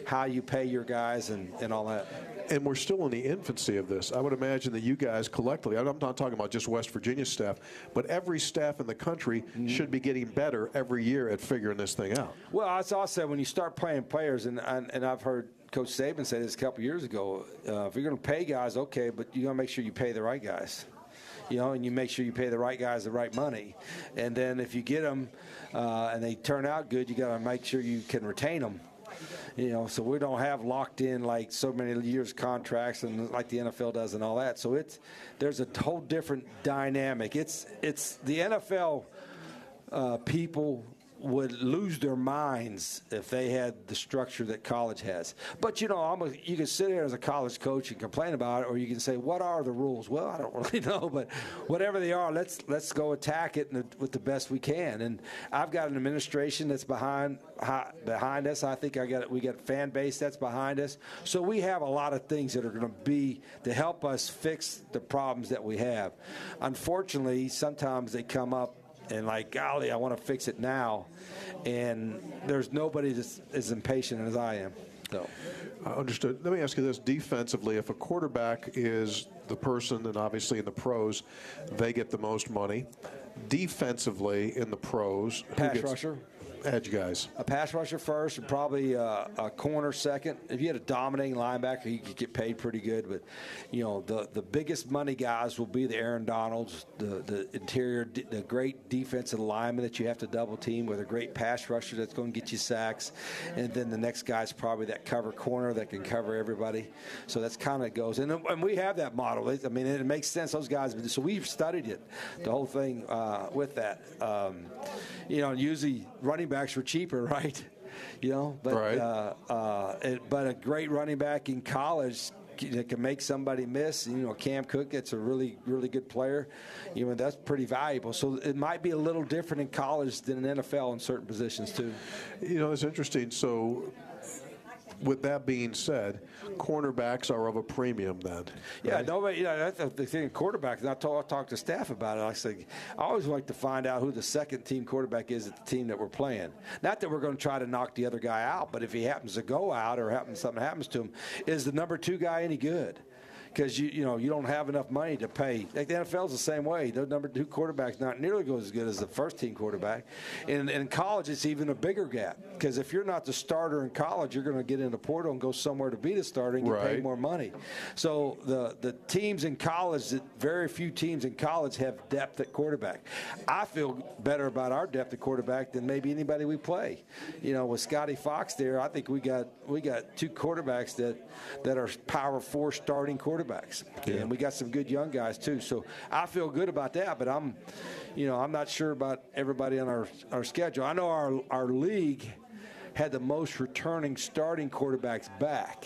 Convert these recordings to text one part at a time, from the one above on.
how you pay your guys and all that. And we're still in the infancy of this. I would imagine that you guys collectively, I'm not talking about just West Virginia staff, but every staff in the country should be getting better every year at figuring this thing out. Well, as I said, when you start playing players, and I've heard Coach Saban say this a couple years ago, if you're going to pay guys, okay, but you got to make sure you pay the right guys. And you make sure you pay the right guys the right money. And then if you get them and they turn out good, you got to make sure you can retain them. So we don't have locked in like so many years contracts and like the NFL does and all that. So there's a whole different dynamic. It's the NFL people would lose their minds if they had the structure that college has. But, you can sit here as a college coach and complain about it, or you can say, what are the rules? Well, I don't really know, but whatever they are, let's go attack it with the best we can. And I've got an administration that's behind us. I think we got a fan base that's behind us. So we have a lot of things that are going to be to help us fix the problems that we have. Unfortunately, sometimes they come up and like, golly, I want to fix it now. And there's nobody that's as impatient as I am. So. Understood. Let me ask you this. Defensively, if a quarterback is the person, and obviously in the pros, they get the most money. Defensively in the pros, pass rusher. Edge guys. A pass rusher first, and probably a corner second. If you had a dominating linebacker, you could get paid pretty good. But, the biggest money guys will be the Aaron Donalds, the interior, the great defensive lineman that you have to double team with a great pass rusher that's going to get you sacks. And then the next guy's probably that cover corner that can cover everybody. So that's kind of goes. And we have that model. I mean, it makes sense. Those guys. So we've studied it, the whole thing with that. Usually running backs were cheaper, right? But right. But a great running back in college that can make somebody miss. Cam Cook gets a really, really good player. That's pretty valuable. So it might be a little different in college than in NFL in certain positions too. It's interesting. So, with that being said, cornerbacks are of a premium then. Yeah, right? nobody. That's the thing. Quarterbacks. And I talk to staff about it. I always like to find out who the second team quarterback is at the team that we're playing. Not that we're going to try to knock the other guy out, but if he happens to go out or something happens to him, is the number 2 guy any good? Because you don't have enough money to pay. Like the NFL's the same way. The number 2 quarterback's not nearly as good as the first team quarterback. And in college, it's even a bigger gap. Because if you're not the starter in college, you're going to get in the portal and go somewhere to be the starter and get paid more money. So the teams in college, very few teams in college have depth at quarterback. I feel better about our depth at quarterback than maybe anybody we play. With Scotty Fox there, I think we got 2 quarterbacks that are power 4 starting quarterbacks. Yeah. And we got some good young guys too. So I feel good about that, but I'm not sure about everybody on our schedule. I know our league had the most returning starting quarterbacks back.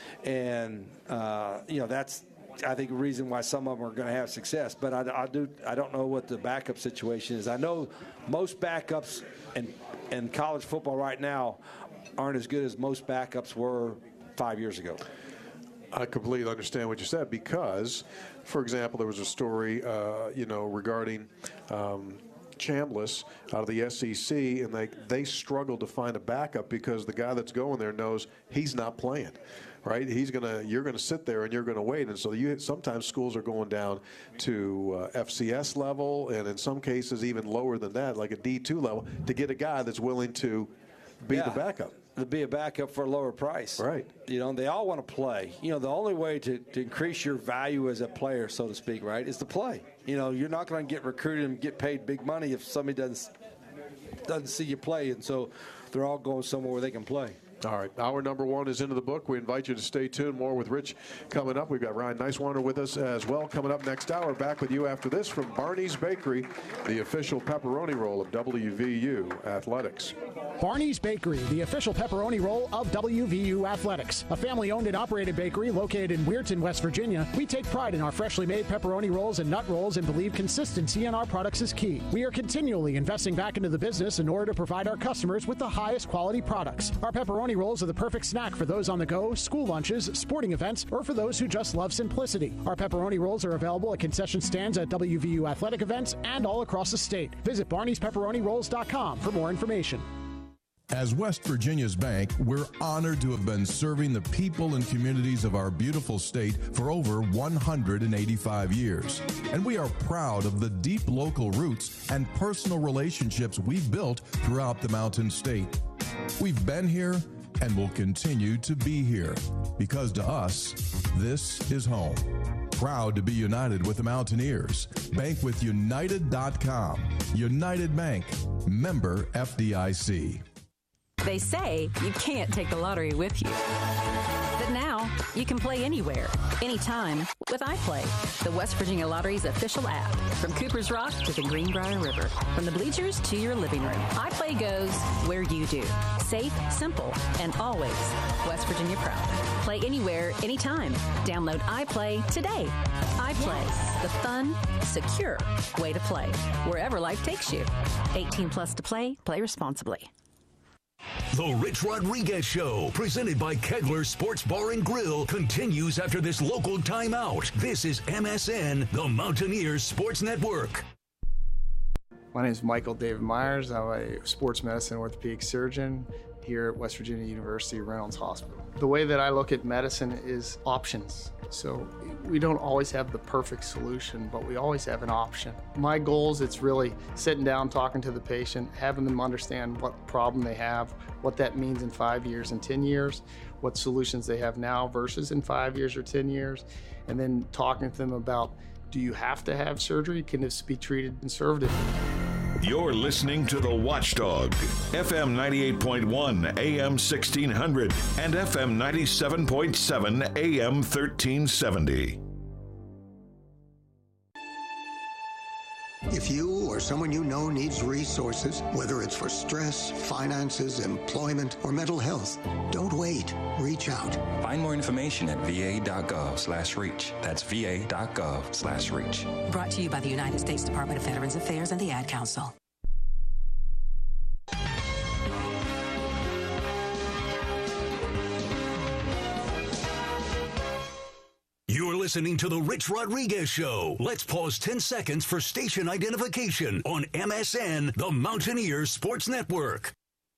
And that's I think a reason why some of them are going to have success. But I don't know what the backup situation is. I know most backups in college football right now aren't as good as most backups were 5 years ago. I completely understand what you said because, for example, there was a story, regarding Chambliss out of the SEC, and they struggled to find a backup because the guy that's going there knows he's not playing, right? You're gonna sit there and you're gonna wait, and so sometimes schools are going down to FCS level, and in some cases even lower than that, like a D2 level, to get a guy that's willing to be the backup. To be a backup for a lower price. Right. They all want to play. The only way to increase your value as a player, so to speak, right, is to play. You're not going to get recruited and get paid big money if somebody doesn't see you play. And so they're all going somewhere where they can play. All right. Hour number 1 is into the book. We invite you to stay tuned. More with Rich coming up. We've got Ryan Nicewander with us as well coming up next hour. Back with you after this from Barney's Bakery, the official pepperoni roll of WVU Athletics. Barney's Bakery, the official pepperoni roll of WVU Athletics. A family-owned and operated bakery located in Weirton, West Virginia. We take pride in our freshly made pepperoni rolls and nut rolls and believe consistency in our products is key. We are continually investing back into the business in order to provide our customers with the highest quality products. Our pepperoni rolls are the perfect snack for those on the go, school lunches, sporting events, or for those who just love simplicity. Our pepperoni rolls are available at concession stands at WVU athletic events and all across the state. Visit Barney'sPepperoniRolls.com for more information. As West Virginia's bank, we're honored to have been serving the people and communities of our beautiful state for over 185 years. And we are proud of the deep local roots and personal relationships we've built throughout the Mountain State. We've been here and will continue to be here because to us, this is home. Proud to be united with the Mountaineers. Bank with United.com. United Bank. Member FDIC. They say you can't take the lottery with you. But now, you can play anywhere, anytime with iPlay, the West Virginia Lottery's official app. From Cooper's Rock to the Greenbrier River, from the bleachers to your living room, iPlay goes where you do. Safe, simple, and always West Virginia proud. Play anywhere, anytime. Download iPlay today. iPlay, the fun, secure way to play, wherever life takes you. 18 plus to play. Play responsibly. The Rich Rodriguez Show, presented by Kegler Sports Bar and Grill, continues after this local timeout. This is MSN, the Mountaineers Sports Network. My name is Michael David Myers. I'm a sports medicine orthopedic surgeon here at West Virginia University Reynolds Hospital. The way that I look at medicine is options. So we don't always have the perfect solution, but we always have an option. My goal is it's really sitting down, talking to the patient, having them understand what problem they have, what that means in 5 years and 10 years, what solutions they have now versus in 5 years or 10 years, and then talking to them about, do you have to have surgery? Can this be treated conservatively? You're listening to The Watchdog, FM 98.1, AM 1600, and FM 97.7, AM 1370. If you or someone you know needs resources, whether it's for stress, finances, employment, or mental health, don't wait. Reach out. Find more information at va.gov/reach. That's va.gov/reach. Brought to you by the United States Department of Veterans Affairs and the Ad Council. You're listening to The Rich Rodriguez Show. Let's pause 10 seconds for station identification on MSN, the Mountaineers Sports Network.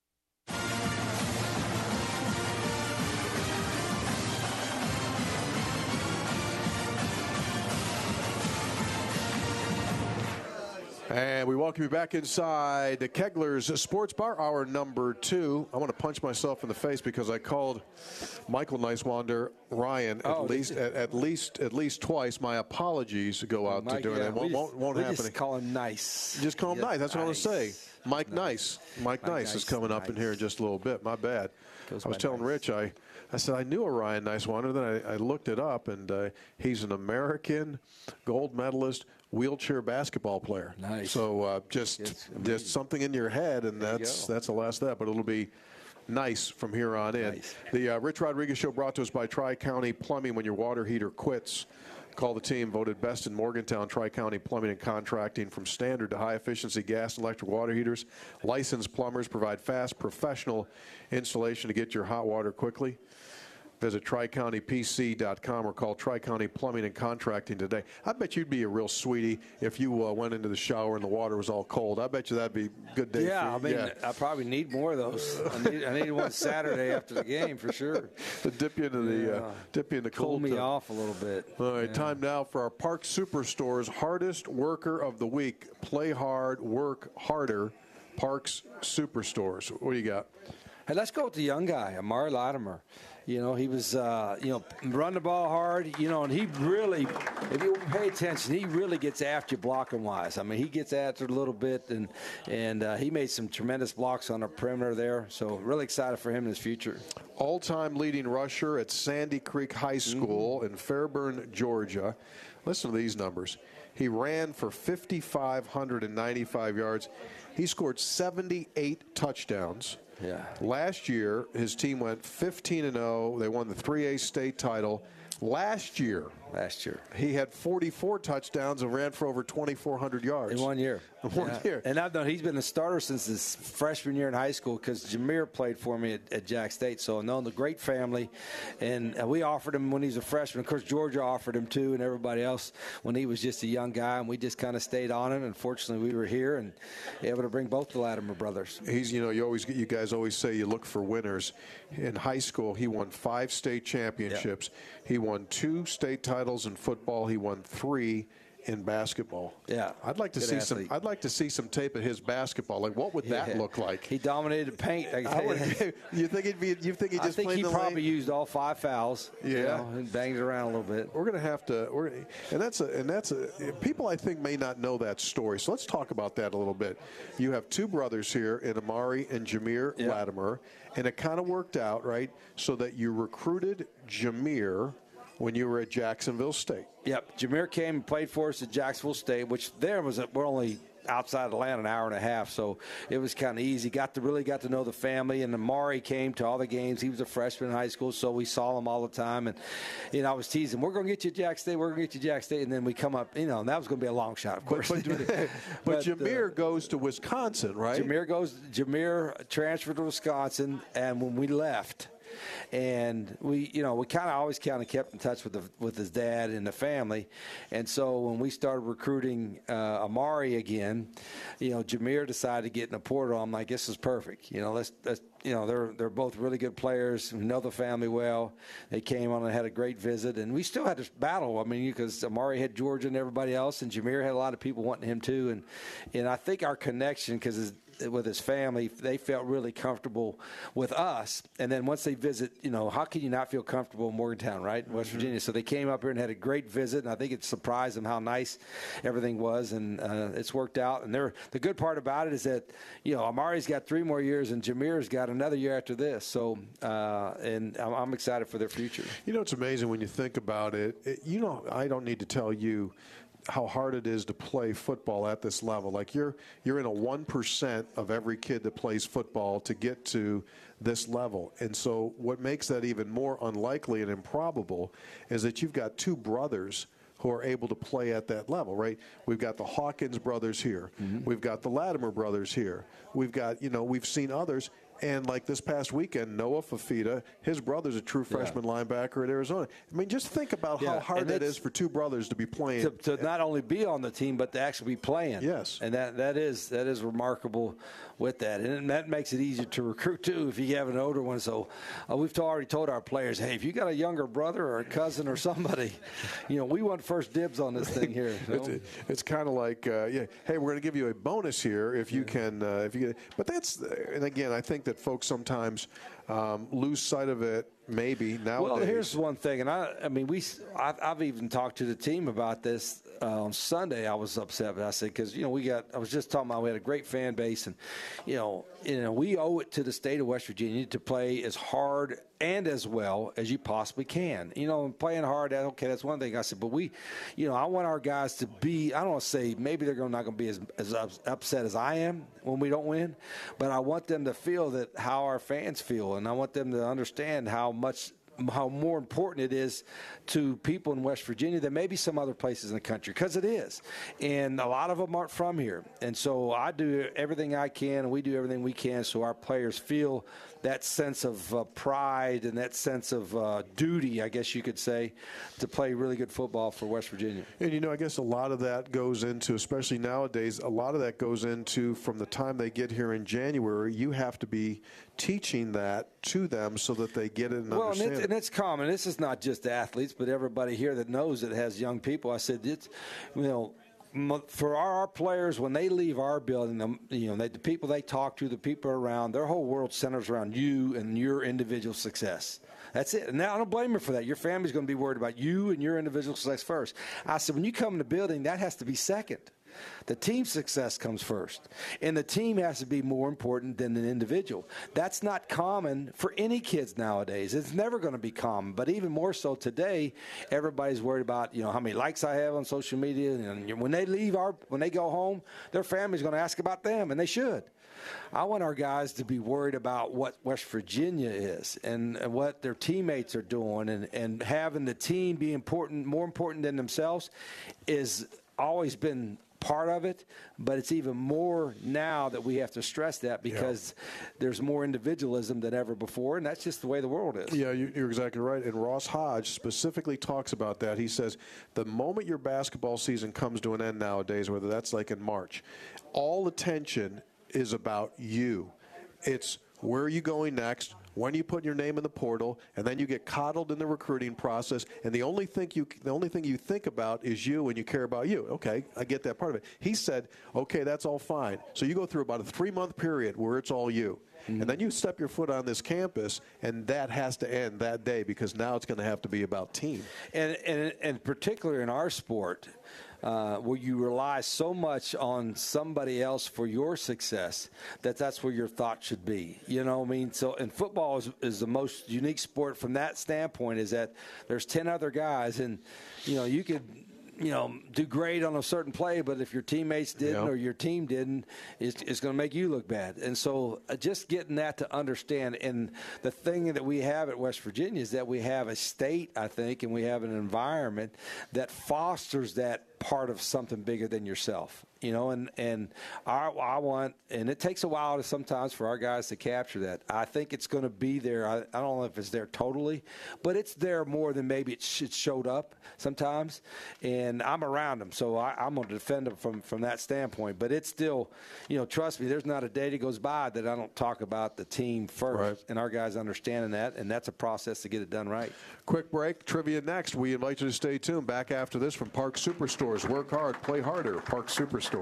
And we welcome you back inside the Kegler's Sports Bar, hour number 2. I want to punch myself in the face because I called Michael Nicewander Ryan at least twice. My apologies go out to doing that. Won't happen. Just call him Nice. Just call him Nice. That's what I want to say. Mike Nice. Mike Nice is coming up in here in just a little bit. My bad. I was telling Rich, I said I knew a Ryan Nicewander. Then I looked it up, and he's an American gold medalist wheelchair basketball player. Nice. So just something in your head, and that's the last of that. But it'll be nice from here on in. Nice. The Rich Rodriguez Show brought to us by Tri-County Plumbing. When your water heater quits, call the team voted best in Morgantown. Tri-County Plumbing and Contracting. From standard to high-efficiency gas and electric water heaters, licensed plumbers provide fast, professional installation to get your hot water quickly. Visit TriCountyPC.com or call Tri-County Plumbing and Contracting today. I bet you'd be a real sweetie if you went into the shower and the water was all cold. I bet you that'd be a good day for you. I probably need more of those. I need one Saturday after the game for sure. To dip you into the cool cold me tub. off a little bit. All right, time now for our Park Superstore's Hardest Worker of the Week. Play hard, work harder. Parks Superstores. What do you got? Hey, let's go with the young guy, Amari Latimer. You know, he was, run the ball hard, and he really, if you pay attention, he really gets after you blocking wise. I mean, he gets after it a little bit, and he made some tremendous blocks on the perimeter there. So really excited for him in his future. All-time leading rusher at Sandy Creek High School in Fairburn, Georgia. Listen to these numbers. He ran for 5,595 yards. He scored 78 touchdowns. Yeah. Last year, his team went 15-0. They won the 3A state title. Last year, last year. He had 44 touchdowns and ran for over 2,400 yards. In 1 year. In 1 year. And he's been a starter since his freshman year in high school because Jameer played for me at Jack State. So, known the great family. And we offered him when he was a freshman. Of course, Georgia offered him too, and everybody else when he was just a young guy. And we just kind of stayed on him. And fortunately, we were here and able to bring both the Latimer brothers. He's, you guys always say you look for winners. In high school, he won 5 state championships. Yep. He won 2 state titles in football. He won 3 in basketball. Yeah, I'd like to see some. I'd like to see some tape of his basketball. Like, what would that look like? He dominated paint. You think he'd be? You think he just? I think he probably used all 5 fouls. Yeah, and banged it around a little bit. We're going to have to. And that's a. People I think may not know that story. So let's talk about that a little bit. You have 2 brothers here, in Amari and Jameer Latimer, and it kind of worked out, right? So that you recruited Jameer when you were at Jacksonville State. Yep. Jameer came and played for us at Jacksonville State, which we're only outside Atlanta an hour and a half, so it was kind of easy. Really got to know the family, and Amari came to all the games. He was a freshman in high school, so we saw him all the time. And, I was teasing, we're going to get you Jack State, and then we come up, and that was going to be a long shot, of course. But Jameer goes to Wisconsin, right? Jameer transferred to Wisconsin, and when we left, and we kind of always kind of kept in touch with his dad and the family. And so when we started recruiting Amari again, Jameer decided to get in the portal. I'm like, this is perfect. Let's they're both really good players who know the family well. They came on and had a great visit, and we still had to battle. I mean, because Amari had Georgia and everybody else, and Jameer had a lot of people wanting him too. And I think our connection, because with his family, they felt really comfortable with us. And then once they visit, how can you not feel comfortable in Morgantown, right, in West Virginia? So they came up here and had a great visit, and I think it surprised them how nice everything was, and it's worked out. And the good part about it is that, Amari's got 3 more years, and Jameer's got another year after this. So, and I'm excited for their future. It's amazing when you think about it. I don't need to tell you how hard it is to play football at this level. Like you're in a 1% of every kid that plays football to get to this level. And so what makes that even more unlikely and improbable is that you've got 2 brothers who are able to play at that level, right? We've got the Hawkins brothers here. Mm-hmm. We've got the Latimer brothers here. We've got, we've seen others. And like this past weekend, Noah Fafita, his brother's a true freshman linebacker at Arizona. I mean, just think about how hard that is for 2 brothers to be playing. To not only be on the team, but to actually be playing. Yes. And that is remarkable with that. And that makes it easier to recruit, too, if you have an older one. So we've already told our players, hey, if you got a younger brother or a cousin or somebody, we want first dibs on this thing here. It's kind of like, hey, we're going to give you a bonus here if you can. But and again, I think that folks sometimes lose sight of it maybe nowadays. Well, here's one thing, and I've even talked to the team about this on Sunday. I was upset, but I said, because I was just talking about we had a great fan base, and we owe it to the state of West Virginia to play as hard and as well as you possibly can. Playing hard, okay, that's one thing. I said, but I want our guys to be, I don't want to say maybe they're not going to be as upset as I am when we don't win, but I want them to feel that how our fans feel, and I want them to understand how more important it is to people in West Virginia than maybe some other places in the country, because it is. And a lot of them aren't from here. And so I do everything I can, and we do everything we can so our players feel that sense of pride and that sense of duty, I guess you could say, to play really good football for West Virginia. And, I guess a lot of that goes into, especially nowadays, a lot of that goes into from the time they get here in January, you have to be teaching that to them so that they get it and understand it. And it's common. This is not just athletes, but everybody here that knows it has young people. I said, for our players, when they leave our building, the people they talk to, the people around, their whole world centers around you and your individual success. That's it. And now I don't blame them for that. Your family's going to be worried about you and your individual success first. I said, when you come in the building, that has to be second. The team success comes first, and the team has to be more important than the individual. That's not common for any kids nowadays. It's never going to be common, but even more so today, everybody's worried about how many likes I have on social media, and when they go home, their family's going to ask about them, and they should. I want our guys to be worried about what West Virginia is and what their teammates are doing, and having the team be important, more important than themselves, is always been part of it, but it's even more now that we have to stress that because there's more individualism than ever before, and that's just the way the world is. Yeah, you're exactly right. And Ross Hodge specifically talks about that. He says the moment your basketball season comes to an end nowadays, whether that's like in March, all attention is about you. It's where are you going next? When you put your name in the portal, and then you get coddled in the recruiting process, and the only thing you think about is you, and you care about you. Okay, I get that part of it. He said, okay, that's all fine. So you go through about a 3-month period where it's all you. And then you step your foot on this campus, and that has to end that day, because now it's going to have to be about team. And particularly in our sport, where you rely so much on somebody else for your success, that's where your thought should be. You know what I mean? So, and football is the most unique sport from that standpoint, is that there's 10 other guys, and, you could – do great on a certain play, but if your teammates didn't or your team didn't, it's going to make you look bad. And so just getting that to understand, and the thing that we have at West Virginia is that we have a state, I think, and we have an environment that fosters that part of something bigger than yourself. And I want, and it takes a while sometimes for our guys to capture that. I think it's going to be there. I don't know if it's there totally, but it's there more than maybe it showed up sometimes. And I'm around them, so I'm going to defend them from that standpoint. But it's still, trust me, there's not a day that goes by that I don't talk about the team first. Right. And our guys understanding that, and that's a process to get it done right. Quick break. Trivia next. We invite you to stay tuned. Back after this from Park Superstores. Work hard, play harder. Park Superstores.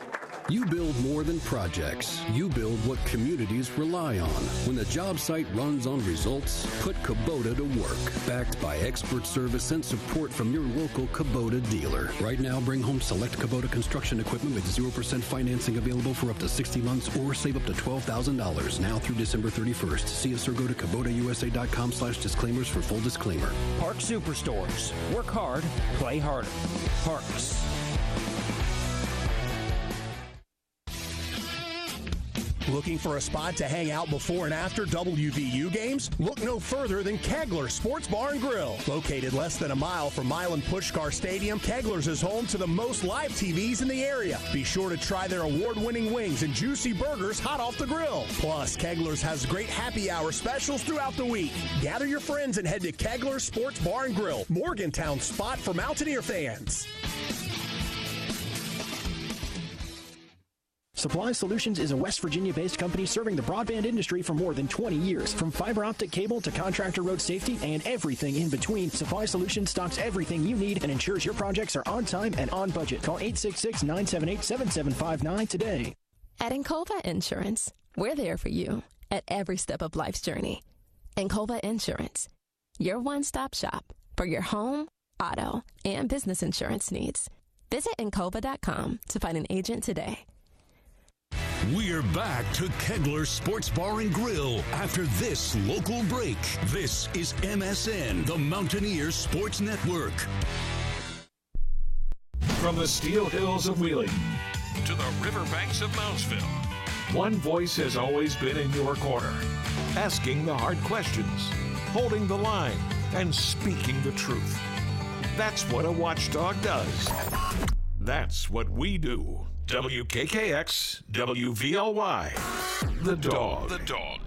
You build more than projects. You build what communities rely on. When the job site runs on results, put Kubota to work. Backed by expert service and support from your local Kubota dealer. Right now, bring home select Kubota construction equipment with 0% financing available for up to 60 months, or save up to $12,000 now through December 31st. See us or go to KubotaUSA.com/disclaimers for full disclaimer. Park Superstores. Work hard, play harder. Parks. Looking for a spot to hang out before and after WVU games? Look no further than Kegler Sports Bar and Grill. Located less than a mile from Milan Puskar Stadium, Kegler's is home to the most live TVs in the area. Be sure to try their award-winning wings and juicy burgers hot off the grill. Plus, Kegler's has great happy hour specials throughout the week. Gather your friends and head to Kegler Sports Bar and Grill, Morgantown's spot for Mountaineer fans. Supply Solutions is a West Virginia-based company serving the broadband industry for more than 20 years. From fiber optic cable to contractor road safety and everything in between, Supply Solutions stocks everything you need and ensures your projects are on time and on budget. Call 866-978-7759 today. At Encova Insurance, we're there for you at every step of life's journey. Encova Insurance, your one-stop shop for your home, auto, and business insurance needs. Visit Encova.com to find an agent today. We're back to Kegler Sports Bar and Grill after this local break. This is MSN, the Mountaineer Sports Network. From the Steel Hills of Wheeling to the riverbanks of Mountsville, one voice has always been in your corner, asking the hard questions, holding the line, and speaking the truth. That's what a watchdog does. That's what we do. WKKX, WVLY, The Dog. The Dog.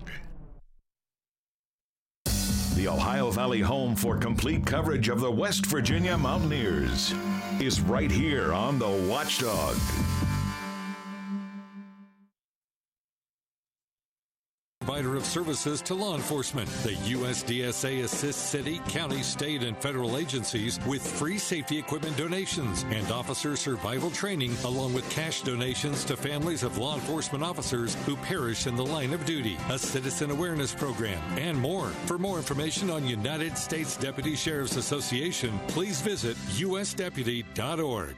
The Ohio Valley home for complete coverage of the West Virginia Mountaineers is right here on The Watchdog. Provider of services to law enforcement. The USDSA assists city, county, state, and federal agencies with free safety equipment donations and officer survival training, along with cash donations to families of law enforcement officers who perish in the line of duty, a citizen awareness program, and more. For more information on United States Deputy Sheriff's Association, please visit usdeputy.org.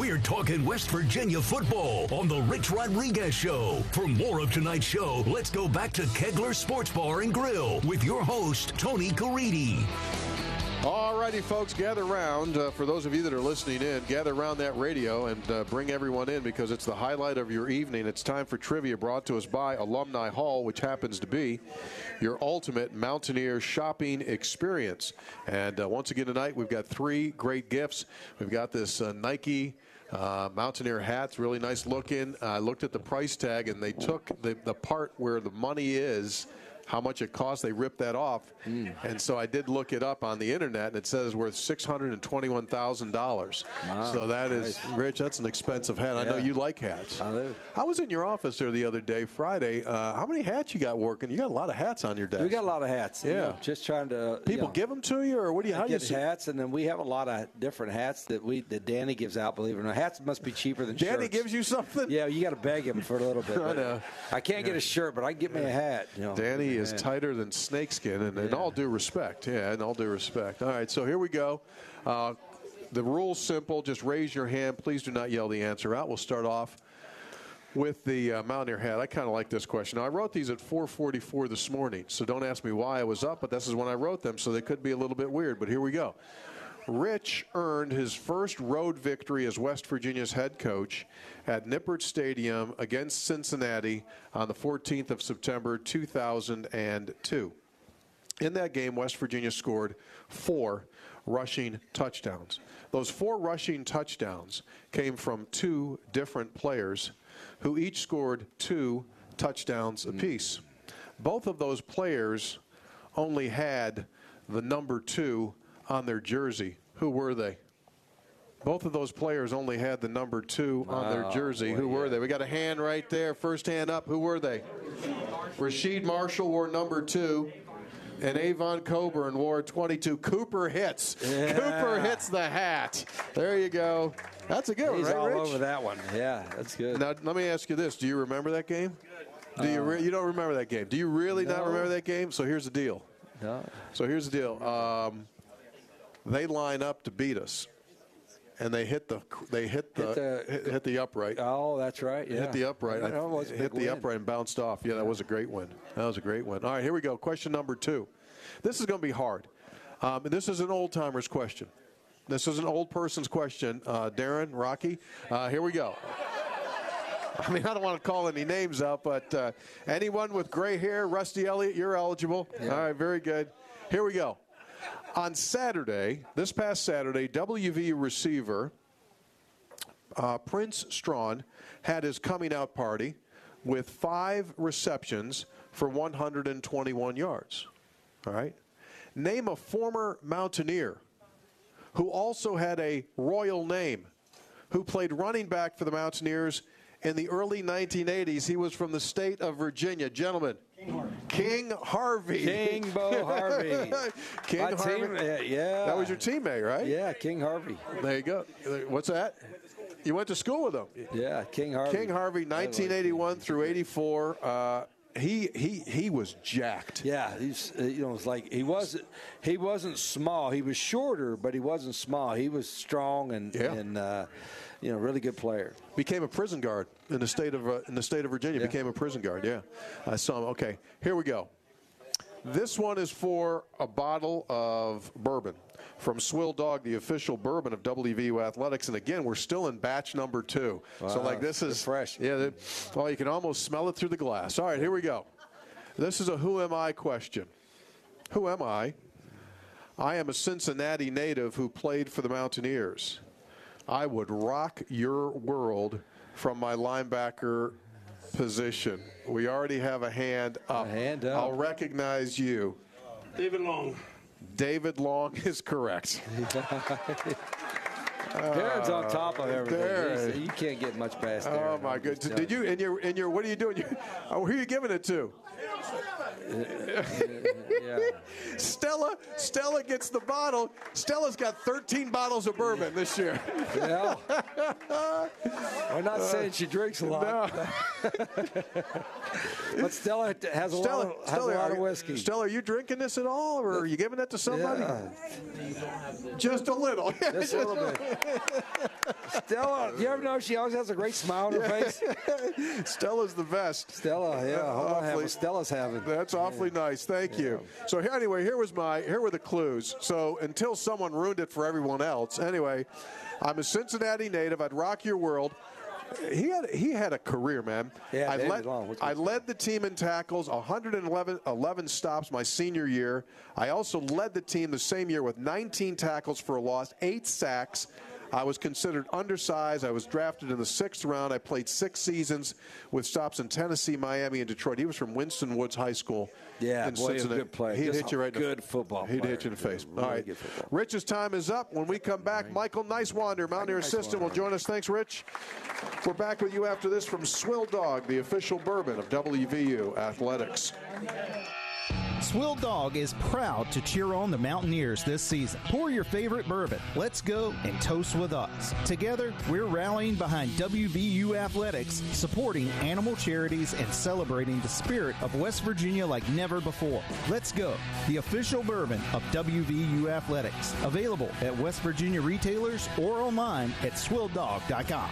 We're talking West Virginia football on the Rich Rodriguez Show. For more of tonight's show, let's go back to Kegler Sports Bar and Grill with your host, Tony Caridi. All righty, folks, gather around. For those of you that are listening in, gather around that radio and bring everyone in because it's the highlight of your evening. It's time for trivia brought to us by Alumni Hall, which happens to be your ultimate Mountaineer shopping experience. And once again tonight, we've got 3 great gifts. We've got this Nike Mountaineer hat's really nice looking. I looked at the price tag, and they took the part where the money is, how much it costs, they ripped that off. And so I did look it up on the internet, and it says it's worth $621,000. Wow. So that is, Rich, that's an expensive hat. I know you like hats. I do. I was in your office there the other day, Friday. How many hats you got working? You got a lot of hats on your desk. We got a lot of hats. Yeah. You know, just trying to. People give them to you, or what do you? How do you get hats, and then we have a lot of different hats that Danny gives out. Believe it or not, hats must be cheaper than Danny shirts. gives you something? Yeah, you got to beg him for a little bit. I know. I can't get a shirt, but I can get me a hat. You know. Danny is tighter than snakeskin, and in all due respect. Yeah, in all due respect. All right, so here we go. The rule's simple. Just raise your hand. Please do not yell the answer out. We'll start off with the Mountaineer hat. I kind of like this question. Now, I wrote these at 4:44 this morning, so don't ask me why I was up, but this is when I wrote them, so they could be a little bit weird, but here we go. Rich earned his first road victory as West Virginia's head coach at Nippert Stadium against Cincinnati on the 14th of September, 2002. In that game, West Virginia scored 4 rushing touchdowns. Those 4 rushing touchdowns came from 2 different players who each scored 2 touchdowns apiece. Both of those players only had the number 2 on their jersey. Who were they? Both of those players only had the number 2 on their jersey. Who were they? We got a hand right there. First hand up. Who were they? Rasheed Marshall wore number 2. And Avon Coburn wore 22. Cooper hits. Yeah. Cooper hits the hat. There you go. That's a good one, right, all Rich? over that one. Yeah, that's good. Now, let me ask you this. Do you remember that game? Do you don't remember that game? Do you really not remember that game? So here's the deal. No. So here's the deal. They line up to beat us, and they hit the upright. Oh, that's right. Yeah. Hit the upright. Hit the upright and bounced off. Yeah, that was a great win. That was a great win. All right, here we go. Question number 2. This is going to be hard. This is an old-timer's question. This is an old person's question. Darren, Rocky, here we go. I mean, I don't want to call any names out, but anyone with gray hair, Rusty Elliott, you're eligible. Yeah. All right, very good. Here we go. On Saturday, this past Saturday, WVU receiver Prince Strawn had his coming out party with 5 receptions for 121 yards. All right. Name a former Mountaineer who also had a royal name, who played running back for the Mountaineers in the early 1980s. He was from the state of Virginia. Gentlemen. King Harvey. King Bo Harvey. King My Harvey. Yeah. That was your teammate, right? Yeah, King Harvey. There you go. What's that? You went to school with him. Yeah, King Harvey. King Harvey, 1981 through 84. He was jacked. Yeah, he's it's like he wasn't small. He was shorter, but he wasn't small. He was strong and really good player. Became a prison guard in the state of Virginia. Yeah. Became a prison guard. Yeah, I saw him. Okay, here we go. This one is for a bottle of bourbon from Swill Dog, the official bourbon of WVU Athletics. And again, we're still in batch number 2. Wow, so this is fresh. Yeah, you can almost smell it through the glass. All right, here we go. This is a who am I question. Who am I? I am a Cincinnati native who played for the Mountaineers. I would rock your world from my linebacker position. We already have a hand up. I'll recognize you. David Long. David Long is correct. Darren's on top of everything. You can't get much past Darren. Oh my goodness! Did you in your what are you doing? Who are you giving it to? Yeah. Stella gets the bottle. Stella's got 13 bottles of bourbon this year. Yeah. We're not saying she drinks a lot. No. But Stella has a lot of whiskey. Stella, are you drinking this at all, or are you giving it to somebody? Yeah. Just a little. Just a little bit. Stella, you ever know she always has a great smile on her face? Stella's the best. Stella, yeah. Stella's having. That's awfully nice. Thank you. So anyway, here were the clues. So until someone ruined it for everyone else. Anyway, I'm a Cincinnati native. I'd rock your world. He had a career, man. Yeah, I led the team in tackles, 111 stops my senior year. I also led the team the same year with 19 tackles for a loss, 8 sacks. I was considered undersized. I was drafted in the 6th round. I played 6 seasons with stops in Tennessee, Miami, and Detroit. He was from Winston Woods High School. Yeah, in boy, he's a good player. He'd hit you right in the good football He'd player. hit you in the face. Really All right. good football. Rich's time is up. When we come back, Michael Nicewander, Mountaineer assistant, will join us. Thanks, Rich. We're back with you after this from Swill Dog, the official bourbon of WVU Athletics. Swill Dog is proud to cheer on the Mountaineers this season. Pour your favorite bourbon. Let's go and toast with us. Together, we're rallying behind WVU Athletics, supporting animal charities and celebrating the spirit of West Virginia like never before. Let's go, the official bourbon of WVU Athletics. Available at West Virginia retailers or online at swilldog.com.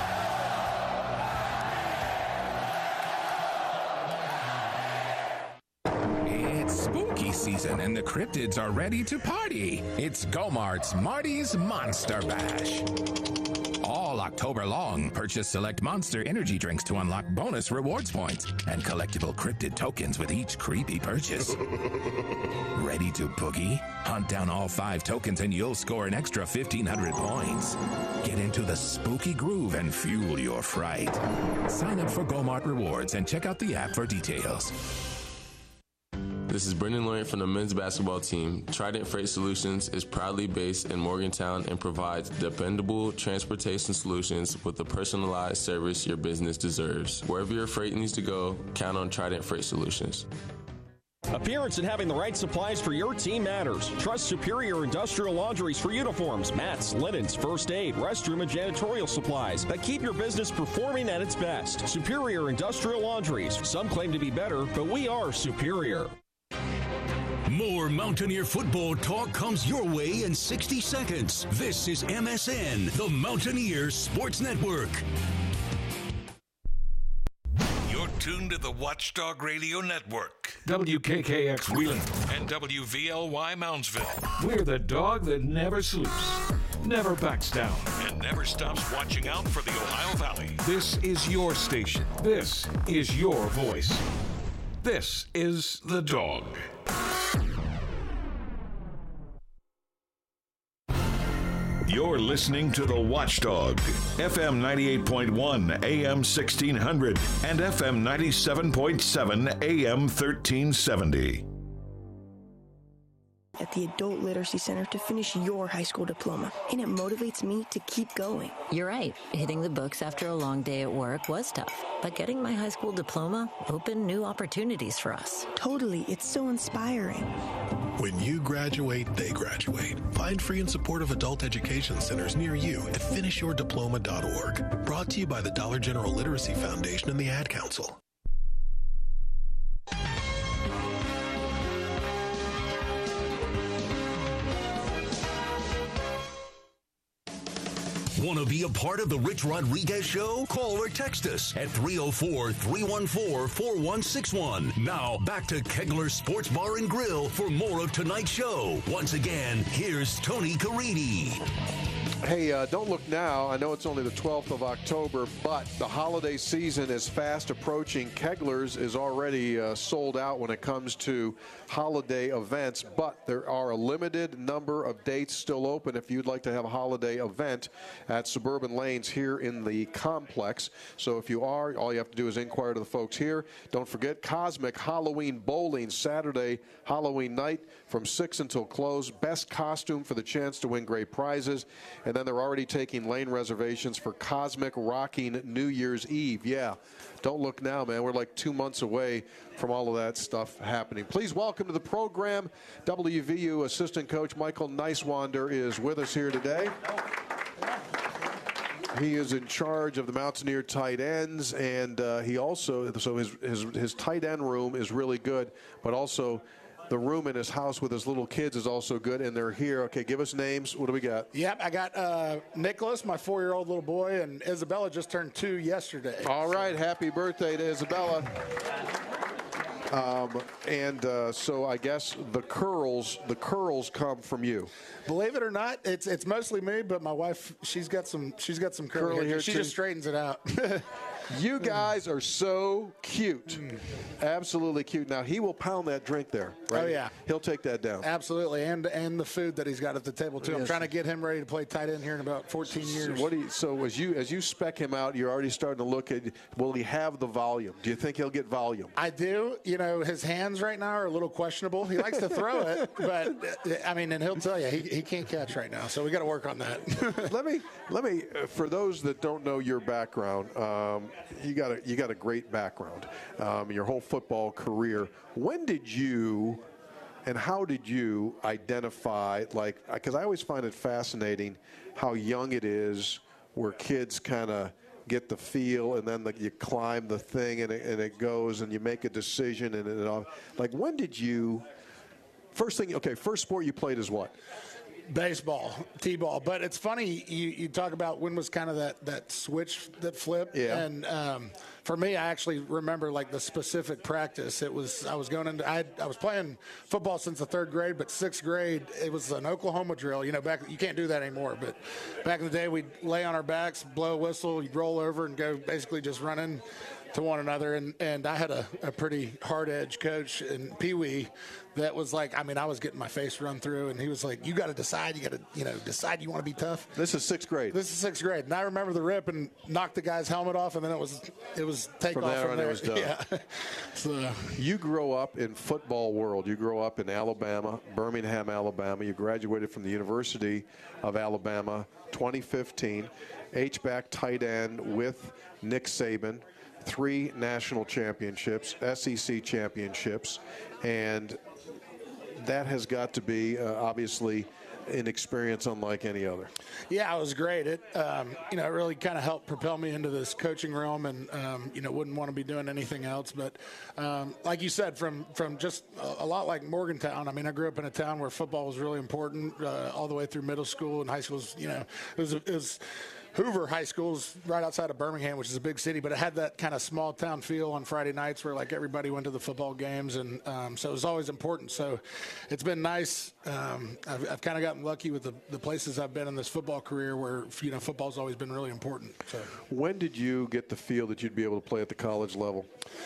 Spooky season and the cryptids are ready to party. It's Go-Mart's Marty's Monster Bash. All October long, purchase select Monster energy drinks to unlock bonus rewards points and collectible cryptid tokens with each creepy purchase. Ready to boogie? Hunt down all 5 tokens and you'll score an extra 1,500 points. Get into the spooky groove and fuel your fright. Sign up for Go-Mart Rewards and check out the app for details. This is Brendan Lawrence from the men's basketball team. Trident Freight Solutions is proudly based in Morgantown and provides dependable transportation solutions with the personalized service your business deserves. Wherever your freight needs to go, count on Trident Freight Solutions. Appearance and having the right supplies for your team matters. Trust Superior Industrial Laundries for uniforms, mats, linens, first aid, restroom, and janitorial supplies that keep your business performing at its best. Superior Industrial Laundries. Some claim to be better, but we are superior. More Mountaineer football talk comes your way in 60 seconds. This is MSN, the Mountaineer Sports Network. You're tuned to the Watchdog Radio Network. WKKX Wheeling and WVLY Moundsville. We're the dog that never sleeps, never backs down, and never stops watching out for the Ohio Valley. This is your station. This is your voice. This is The Dog. You're listening to The Watchdog, FM 98.1, AM 1600, and FM 97.7, AM 1370. At the Adult Literacy Center to finish your high school diploma, and it motivates me to keep going. You're right. Hitting the books after a long day at work was tough, but getting my high school diploma opened new opportunities for us. Totally. It's so inspiring. When you graduate, they graduate. Find free and supportive adult education centers near you at finishyourdiploma.org. Brought to you by the Dollar General Literacy Foundation and the Ad Council. Want to be a part of the Rich Rodriguez Show? Call or text us at 304-314-4161. Now, back to Kegler Sports Bar and Grill for more of tonight's show. Once again, here's Tony Caridi. Hey, don't look now. I know it's only the 12th of October, but the holiday season is fast approaching. Kegler's is already sold out when it comes to holiday events, but there are a limited number of dates still open if you'd like to have a holiday event at Suburban Lanes here in the complex. So if you are, all you have to do is inquire to the folks here. Don't forget Cosmic Halloween Bowling, Saturday Halloween night from 6 until close. Best costume for the chance to win great prizes. And then they're already taking lane reservations for Cosmic Rocking New Year's Eve. Yeah, don't look now, man. We're like 2 months away from all of that stuff happening. Please welcome to the program, WVU assistant coach Michael Nicewander is with us here today. He is in charge of the Mountaineer tight ends, and he also, so his tight end room is really good, but also the room in his house with his little kids is also good, and they're here. Okay, give us names. What do we got? Yep, I got Nicholas, my 4-year-old little boy, and Isabella just turned 2 yesterday. All right, happy birthday to Isabella. So I guess the curls come from you. Believe it or not, it's mostly me, but my wife, she's got some curly hair. She just straightens it out. You guys are so cute. Absolutely cute. Now, he will pound that drink there, right? Oh, yeah. He'll take that down. Absolutely, and the food that he's got at the table, too. I'm trying to get him ready to play tight end here in about 14 years. So as you spec him out, you're already starting to look at, will he have the volume? Do you think he'll get volume? I do. You know, his hands right now are a little questionable. He likes to throw it, but, I mean, and he'll tell you, he can't catch right now, so we got to work on that. Let me, for those that don't know your background, you got a great background, your whole football career. When did you and how did you identify, because I always find it fascinating how young it is where kids kind of get the feel and then you climb the thing and it goes and you make a decision and it all. Like, when did you, first sport you played is what? Baseball, T-ball. But it's funny, you talk about when was kind of that switch that flipped. Yeah. And for me, I actually remember like the specific practice. I was playing football since the 3rd grade, but 6th grade, it was an Oklahoma drill. You know, back, you can't do that anymore. But back in the day, we'd lay on our backs, blow a whistle, you'd roll over and go basically just running to one another. And I had a pretty hard-edged coach in Pee Wee that was like, I mean, I was getting my face run through, and he was like, you got to decide. You got to, decide you want to be tough. This is 6th grade. This is 6th grade. And I remember the rip and knocked the guy's helmet off, and then it was take off from there. It was done. Yeah. So, you grew up in football world. You grew up in Alabama, Birmingham, Alabama. You graduated from the University of Alabama 2015, H-back tight end with Nick Saban. 3 national championships, SEC championships, and that has got to be obviously an experience unlike any other. Yeah, it was great. It it really kind of helped propel me into this coaching realm, and wouldn't want to be doing anything else. But like you said, from just a lot like Morgantown. I mean, I grew up in a town where football was really important all the way through middle school and high school. It was Hoover High School's right outside of Birmingham, which is a big city, but it had that kind of small town feel on Friday nights where like everybody went to the football games, and so it was always important. So it's been nice. I've kind of gotten lucky with the places I've been in this football career where football's always been really important. So. When did you get the feel that you'd be able to play at the college level?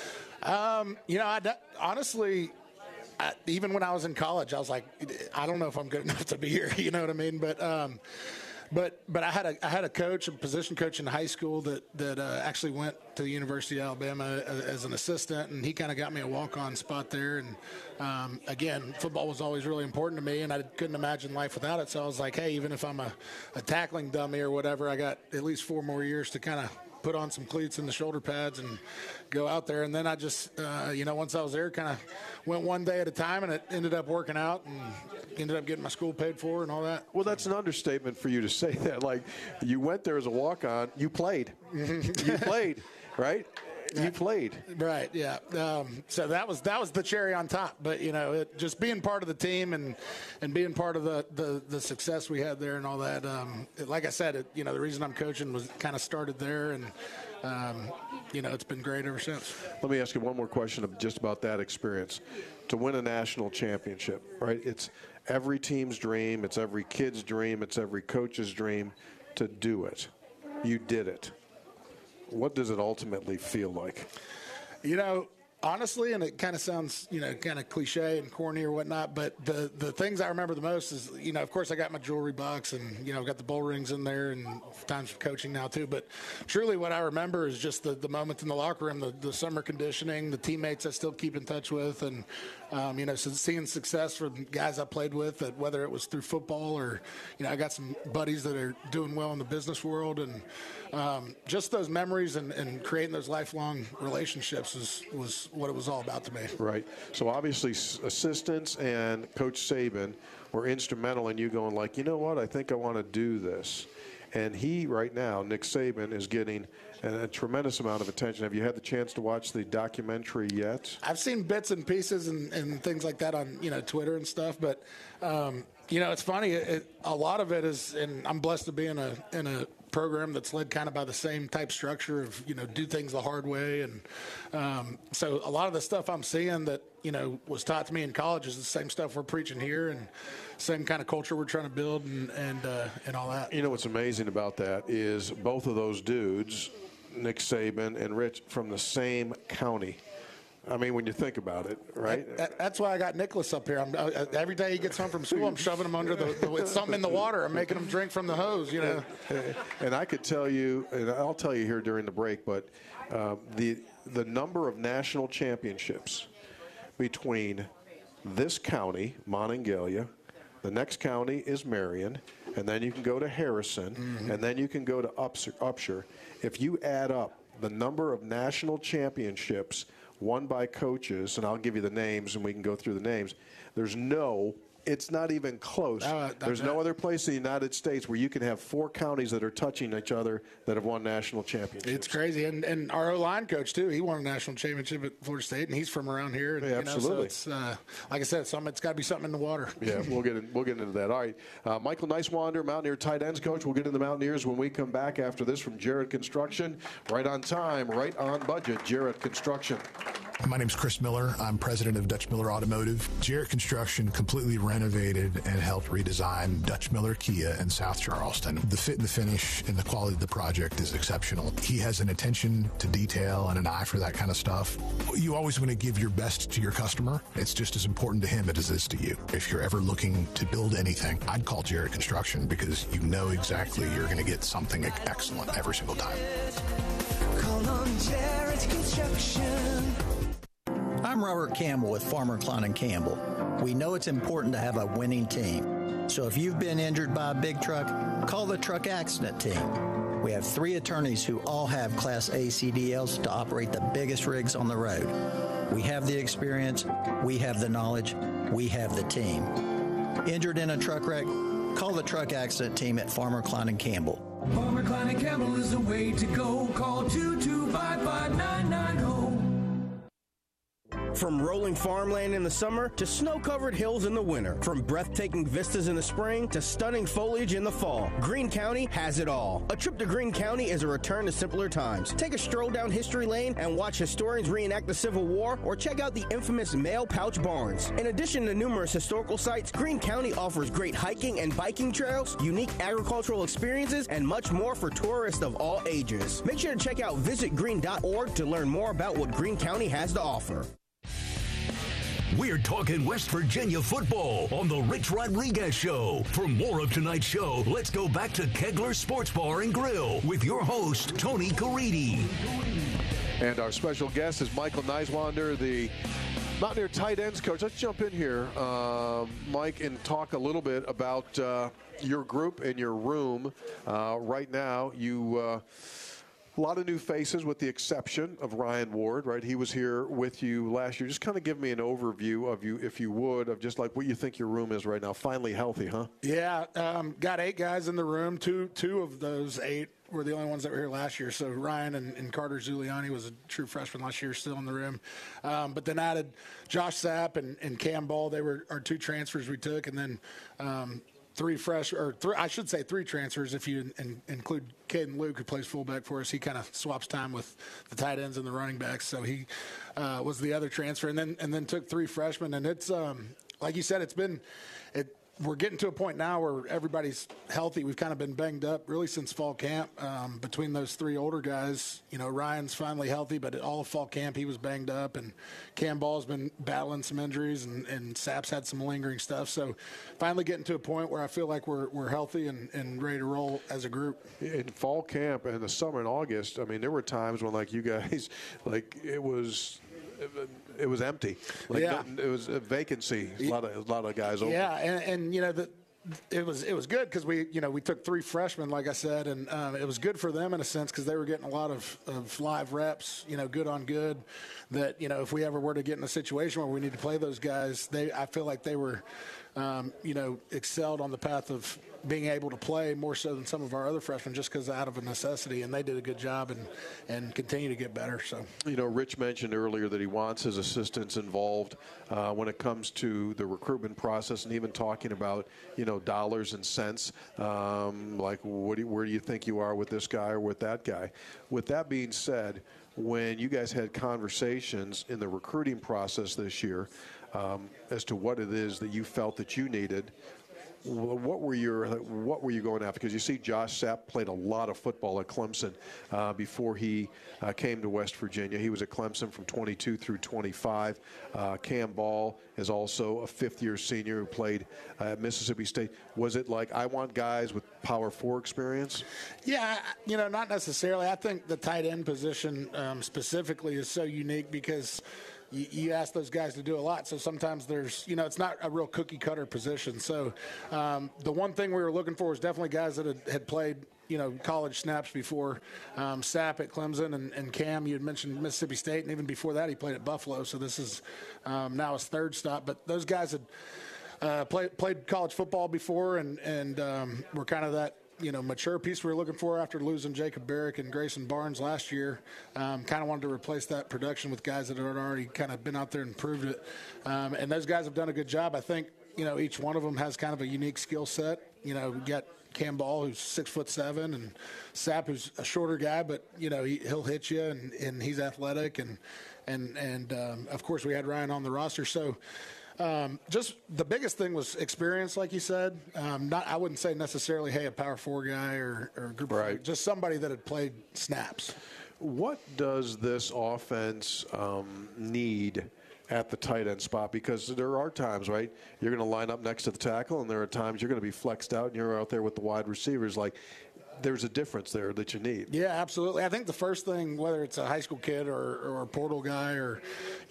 Honestly, even when I was in college, I was like, I don't know if I'm good enough to be here. You know what I mean? But I had a coach, a position coach in high school that actually went to the University of Alabama as an assistant, and he kind of got me a walk-on spot there. And again, football was always really important to me, and I couldn't imagine life without it. So I was like, hey, even if I'm a tackling dummy or whatever, I got at least 4 more years to kind of put on some cleats and the shoulder pads and go out there. And then I just, once I was there, kind of went one day at a time, and it ended up working out and ended up getting my school paid for and all that. Well, that's an understatement for you to say that. Like, you went there as a walk-on. You played. You played, right? You played. Right, yeah. So that was the cherry on top. But, just being part of the team and being part of the success we had there and all that, like I said, the reason I'm coaching was kind of started there, and, it's been great ever since. Let me ask you one more question just about that experience. To win a national championship, right? It's every team's dream. It's every kid's dream. It's every coach's dream to do it. You did it. What does it ultimately feel like? Honestly, and it kind of sounds, kind of cliche and corny or whatnot, but the things I remember the most is, of course I got my jewelry box and, I've got the bull rings in there and times of coaching now too. But truly what I remember is just the moments in the locker room, the summer conditioning, the teammates I still keep in touch with, and, so seeing success for guys I played with, that whether it was through football or, I got some buddies that are doing well in the business world, and just those memories and creating those lifelong relationships was what it was all about to me. Right. So obviously assistants and Coach Saban were instrumental in you going like, you know what, I think I want to do this. And he, right now, Nick Saban, is getting a tremendous amount of attention. Have you had the chance to watch the documentary yet? I've seen bits and pieces and things like that on, Twitter and stuff. But, it's funny. A lot of it is, and I'm blessed to be in a program that's led kind of by the same type structure of, do things the hard way. And so a lot of the stuff I'm seeing that, was taught to me in college is the same stuff we're preaching here and same kind of culture we're trying to build and all that. What's amazing about that is both of those dudes, Nick Saban and Rich, from the same county. I mean, when you think about it, right? That's why I got Nicholas up here. Every day he gets home from school, I'm shoving him under with something in the water. I'm making him drink from the hose, And I could tell you, and I'll tell you here during the break, but the number of national championships between this county, Monongalia, the next county is Marion, and then you can go to Harrison, and then you can go to Upshur. If you add up the number of national championships won by coaches, and I'll give you the names and we can go through the names, it's not even close. There's no other place in the United States where you can have 4 counties that are touching each other that have won national championships. It's crazy. And our O-line coach, too, he won a national championship at Florida State, and he's from around here. And, absolutely. So it's, like I said, it's got to be something in the water. Yeah, we'll get into that. All right. Michael Niswander, Mountaineer tight ends coach. We'll get into the Mountaineers when we come back after this from Jarrett Construction. Right on time, right on budget, Jarrett Construction. My name's Chris Miller. I'm president of Dutch Miller Automotive. Jarrett Construction completely renovated and helped redesign Dutch Miller Kia in South Charleston. The fit and the finish and the quality of the project is exceptional. He has an attention to detail and an eye for that kind of stuff. You always want to give your best to your customer. It's just as important to him as it is to you. If you're ever looking to build anything, I'd call Jarrett Construction because you know exactly you're going to get something excellent every single time. Call on Jarrett Construction. I'm Robert Campbell with Farmer Klein & Campbell. We know it's important to have a winning team. So if you've been injured by a big truck, call the truck accident team. We have 3 attorneys who all have Class A CDLs to operate the biggest rigs on the road. We have the experience, we have the knowledge, we have the team. Injured in a truck wreck? Call the truck accident team at Farmer Klein & Campbell. Farmer Klein & Campbell is the way to go. Call 2255990. From rolling farmland in the summer to snow-covered hills in the winter. From breathtaking vistas in the spring to stunning foliage in the fall. Greene County has it all. A trip to Greene County is a return to simpler times. Take a stroll down History Lane and watch historians reenact the Civil War, or check out the infamous Mail Pouch Barns. In addition to numerous historical sites, Greene County offers great hiking and biking trails, unique agricultural experiences, and much more for tourists of all ages. Make sure to check out visitgreene.org to learn more about what Greene County has to offer. We're talking West Virginia football on the Rich Rodriguez Show. For more of tonight's show, let's go back to Kegler Sports Bar and Grill with your host, Tony Caridi. And our special guest is Michael Niswander, the Mountaineer tight ends coach. Let's jump in here, Mike, and talk a little bit about your group and your room. Right now, you... a lot of new faces with the exception of Ryan Ward, right? He was here with you last year. Just kind of give me an overview of you, if you would, of just like what you think your room is right now. Finally healthy, huh? Yeah, got 8 guys in the room. Two of those 8 were the only ones that were here last year. So Ryan and Carter Zuliani was a true freshman last year, still in the room. But then added Josh Sapp and Cam Ball. They were our 2 transfers we took, and then 3 transfers if you include Caden Luke, who plays fullback for us. He kind of swaps time with the tight ends and the running backs, so he was the other transfer, and then took 3 freshmen. And it's like you said, we're getting to a point now where everybody's healthy. We've kind of been banged up really since fall camp. Between those 3 older guys, Ryan's finally healthy, but all of fall camp he was banged up, and Cam Ball's been battling some injuries, and Sapp's had some lingering stuff. So finally getting to a point where I feel like we're healthy and ready to roll as a group. In fall camp and the summer in August, I mean, there were times when you guys, it was empty. It was a vacancy. A lot of guys open. Yeah, and it was good because we took 3 freshmen, like I said, and it was good for them in a sense because they were getting a lot of live reps, good on good. That if we ever were to get in a situation where we need to play those guys, I feel like they were, excelled on the path of being able to play more so than some of our other freshmen just because out of a necessity, and they did a good job and continue to get better. So, Rich mentioned earlier that he wants his assistants involved when it comes to the recruitment process, and even talking about, dollars and cents, like where do you think you are with this guy or with that guy. With that being said, when you guys had conversations in the recruiting process this year as to what it is that you felt that you needed, what were you going after? Because you see Josh Sapp played a lot of football at Clemson before he came to West Virginia. He was at Clemson from 22 through 25. Cam Ball is also a fifth-year senior who played at Mississippi State. Was it like, I want guys with Power 4 experience? Yeah, not necessarily. I think the tight end position specifically is so unique because you ask those guys to do a lot, so sometimes there's, it's not a real cookie-cutter position. So the one thing we were looking for was definitely guys that had played, college snaps before. Sapp at Clemson and Cam, you had mentioned Mississippi State, and even before that he played at Buffalo, so this is now his third stop. But those guys had played college football before and were kind of that, mature piece we were looking for after losing Jacob Barrick and Grayson Barnes last year. Kind of wanted to replace that production with guys that had already kind of been out there and proved it. And those guys have done a good job. I think, each one of them has kind of a unique skill set. We got Cam Ball, who's 6'7", and Sapp, who's a shorter guy, but, he'll hit you, and he's athletic. And of course, we had Ryan on the roster. So, just the biggest thing was experience, like you said. I wouldn't say necessarily, hey, a Power 4 guy or a group of just somebody that had played snaps. What does this offense need at the tight end spot? Because there are times, right, you're going to line up next to the tackle, and there are times you're going to be flexed out and you're out there with the wide receivers. Like, there's a difference there that you need. Yeah, absolutely. I think the first thing, whether it's a high school kid or a portal guy or,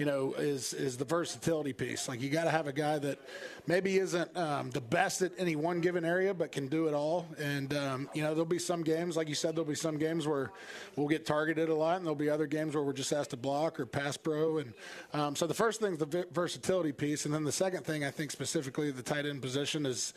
is the versatility piece. Like, you got to have a guy that maybe isn't the best at any one given area, but can do it all. And, there'll be some games, like you said, there'll be some games where we'll get targeted a lot, and there'll be other games where we're just asked to block or pass pro. And so the first thing is the versatility piece. And then the second thing, I think specifically the tight end position is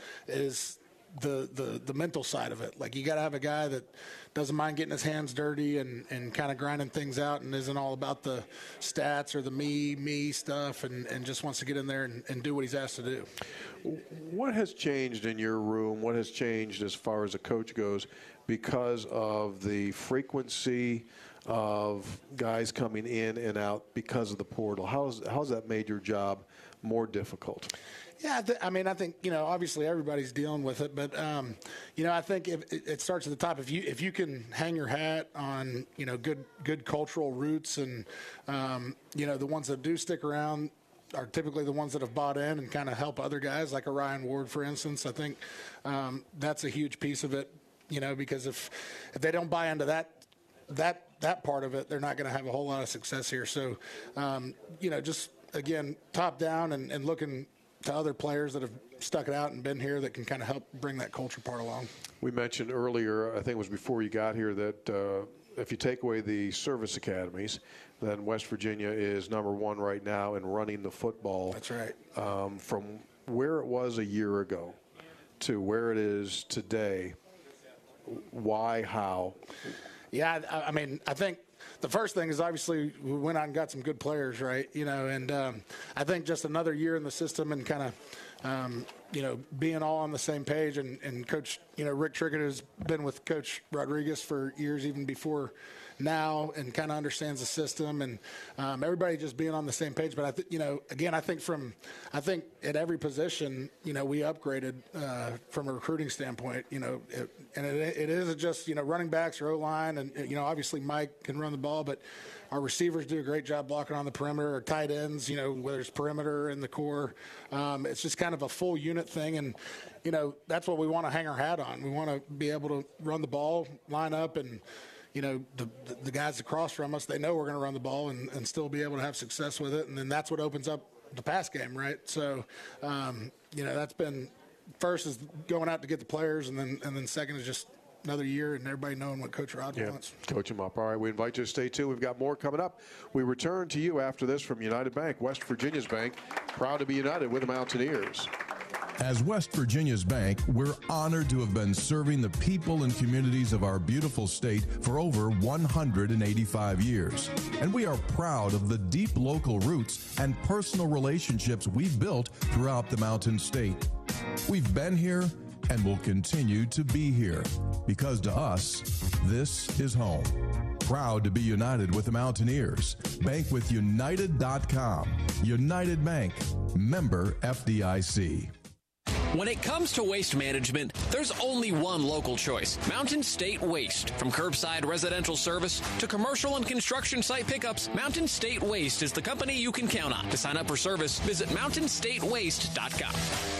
the mental side of it. Like, you got to have a guy that doesn't mind getting his hands dirty and kind of grinding things out and isn't all about the stats or the me stuff and just wants to get in there and do what he's asked to do. What has changed in your room? What has changed as far as a coach goes because of the frequency of guys coming in and out because of the portal? How's that made your job more difficult? Yeah, I think, obviously everybody's dealing with it, but, I think it starts at the top. If you can hang your hat on, good cultural roots and, the ones that do stick around are typically the ones that have bought in and kind of help other guys, like a Ryan Ward, for instance. I think that's a huge piece of it, because if they don't buy into that part of it, they're not going to have a whole lot of success here. So, just, again, top down and looking to other players that have stuck it out and been here that can kind of help bring that culture part along. We mentioned earlier, I think it was before you got here, that if you take away the service academies, then West Virginia is number one right now in running the football. That's right. From where it was a year ago to where it is today, why, how? Yeah, I think the first thing is obviously we went out and got some good players, right? And I think just another year in the system and kind of, being all on the same page and Coach, Rick Trickett has been with Coach Rodriguez for years, even before now, and kind of understands the system and everybody just being on the same page. But I think at every position, we upgraded from a recruiting standpoint, and it isn't just, running backs or O-line and, obviously Mike can run the ball, but our receivers do a great job blocking on the perimeter, or tight ends, whether it's perimeter in the core. It's just kind of a full unit thing. And, that's what we want to hang our hat on. We want to be able to run the ball, line up, and, the guys across from us, they know we're going to run the ball and still be able to have success with it. And then that's what opens up the pass game, right? So, that's been first is going out to get the players, and then second is just another year and everybody knowing what Coach Rod wants. Coach him up. All right, we invite you to stay tuned. We've got more coming up. We return to you after this from United Bank, West Virginia's bank. Proud to be united with the Mountaineers. As West Virginia's bank, we're honored to have been serving the people and communities of our beautiful state for over 185 years. And we are proud of the deep local roots and personal relationships we've built throughout the Mountain State. We've been here and will continue to be here because to us, this is home. Proud to be united with the Mountaineers. Bank with United.com. United Bank. Member FDIC. When it comes to waste management, there's only one local choice: Mountain State Waste. From curbside residential service to commercial and construction site pickups, Mountain State Waste is the company you can count on. To sign up for service, visit mountainstatewaste.com.